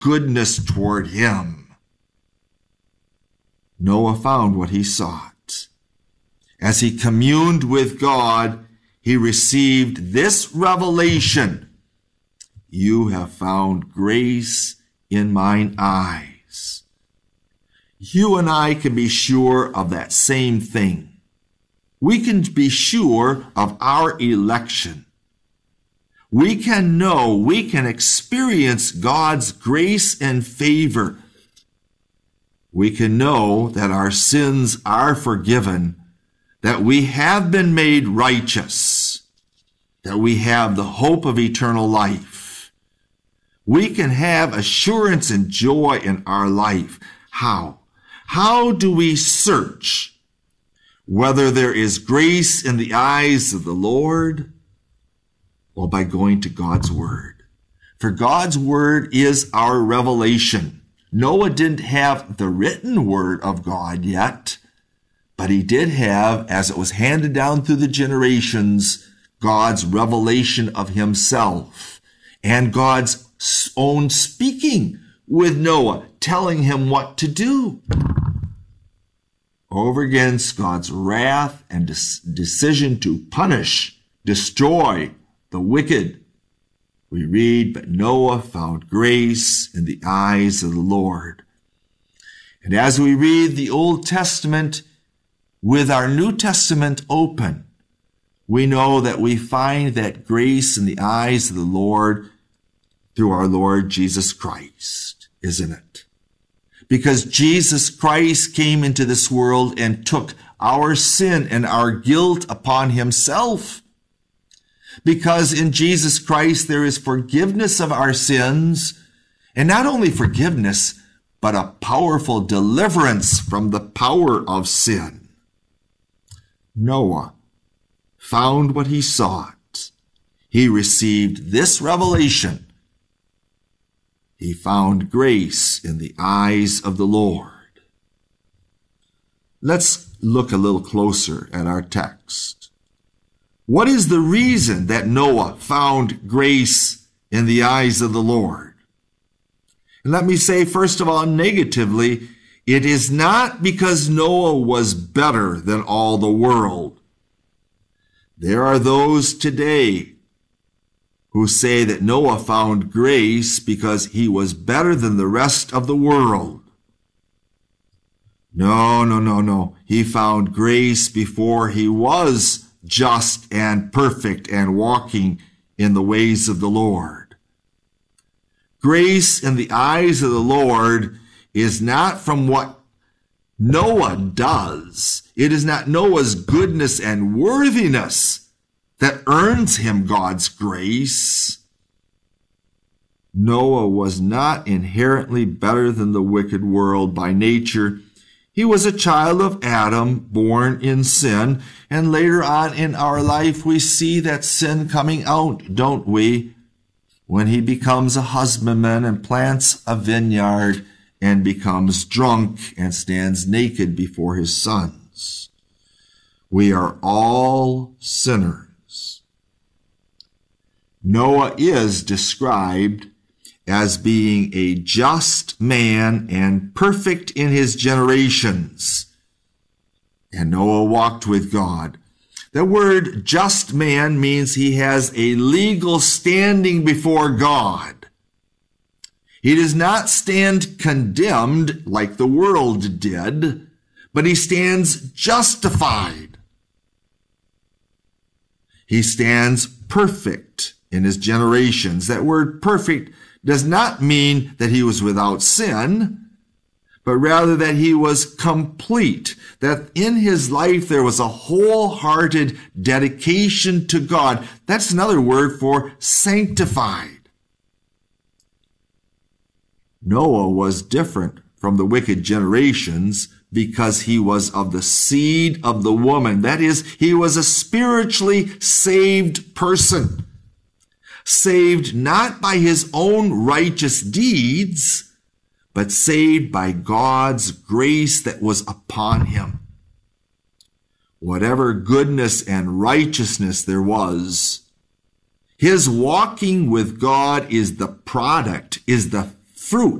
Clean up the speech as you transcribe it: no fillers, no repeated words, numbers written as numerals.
goodness toward him. Noah found what he sought. As he communed with God, he received this revelation: "You have found grace in mine eyes." You and I can be sure of that same thing. We can be sure of our election. We can know, we can experience God's grace and favor. We can know that our sins are forgiven, that we have been made righteous, that we have the hope of eternal life. We can have assurance and joy in our life. How? How do we search whether there is grace in the eyes of the Lord? Well, by going to God's Word. For God's Word is our revelation. Noah didn't have the written Word of God yet, but he did have, as it was handed down through the generations, God's revelation of himself and God's own speaking with Noah, telling him what to do. Over against God's wrath and decision to punish, destroy the wicked, we read, "But Noah found grace in the eyes of the Lord." And as we read the Old Testament with our New Testament open, we know that we find that grace in the eyes of the Lord through our Lord Jesus Christ, isn't it? Because Jesus Christ came into this world and took our sin and our guilt upon himself. Because in Jesus Christ there is forgiveness of our sins, and not only forgiveness, but a powerful deliverance from the power of sin. Noah found what he sought. He received this revelation. He found grace in the eyes of the Lord. Let's look a little closer at our text. What is the reason that Noah found grace in the eyes of the Lord? And let me say, first of all, negatively, it is not because Noah was better than all the world. There are those today who say that Noah found grace because he was better than the rest of the world. No. He found grace before he was just and perfect and walking in the ways of the Lord. Grace in the eyes of the Lord is not from what Noah does. It is not Noah's goodness and worthiness that earns him God's grace. Noah was not inherently better than the wicked world by nature. He was a child of Adam, born in sin, and later on in our life we see that sin coming out, don't we? When he becomes a husbandman and plants a vineyard and becomes drunk and stands naked before his sons. We are all sinners. Noah is described as being a just man and perfect in his generations. And Noah walked with God. The word just man means he has a legal standing before God. He does not stand condemned like the world did, but he stands justified. He stands perfect in his generations. That word perfect does not mean that he was without sin, but rather that he was complete, that in his life there was a wholehearted dedication to God. That's another word for sanctified. Noah was different from the wicked generations because he was of the seed of the woman. That is, he was a spiritually saved person. Saved not by his own righteous deeds, but saved by God's grace that was upon him. Whatever goodness and righteousness there was, his walking with God is the product, is the fruit